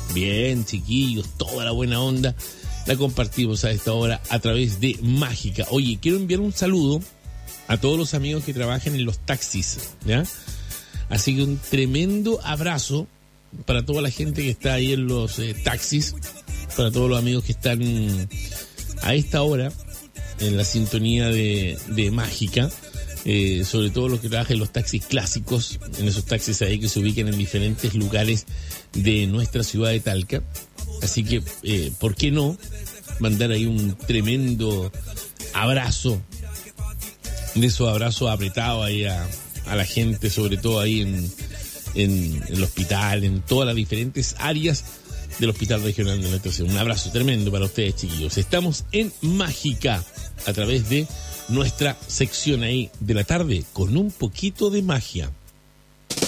Bien, chiquillos, toda la buena onda la compartimos a esta hora a través de Mágica. Oye, quiero enviar un saludo a todos los amigos que trabajan en los taxis, ¿ya? Así que un tremendo abrazo para toda la gente que está ahí en los taxis, para todos los amigos que están a esta hora en la sintonía de Mágica, sobre todo los que trabajan en los taxis clásicos, en esos taxis ahí que se ubican en diferentes lugares de nuestra ciudad de Talca. Así que, ¿por qué no mandar ahí un tremendo abrazo, de esos abrazos apretados ahí a la gente, sobre todo ahí en el hospital, en todas las diferentes áreas del Hospital Regional de nuestra ciudad? Un abrazo tremendo para ustedes, chiquillos. Estamos en Mágica a través de nuestra sección ahí de la tarde con un poquito de magia.